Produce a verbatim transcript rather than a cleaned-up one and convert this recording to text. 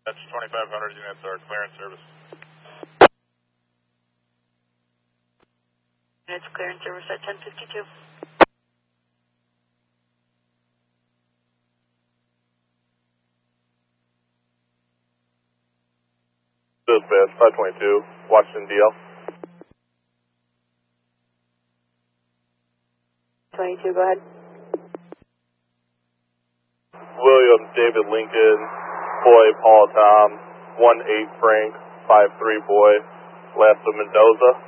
That's twenty-five hundred units are clearance service. Units clearance service at ten fifty-two. Dispatch five twenty-two, Washington D L. twenty-two, go ahead. William David Lincoln, Boy Paul Tom, one eight Frank, five three Boy, last of Mendoza.